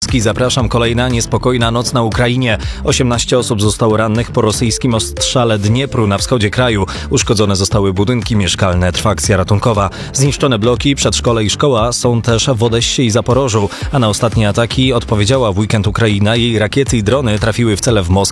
Polski. Zapraszam. Kolejna niespokojna noc na Ukrainie. 18 osób zostało rannych po rosyjskim ostrzale Dniepru na wschodzie kraju. Uszkodzone zostały budynki mieszkalne. Trwa akcja ratunkowa. Zniszczone bloki, przedszkole i szkoła są też w Odessie i Zaporożu. A na ostatnie ataki odpowiedziała w weekend Ukraina. Jej rakiety i drony trafiły w cele w Moskwie,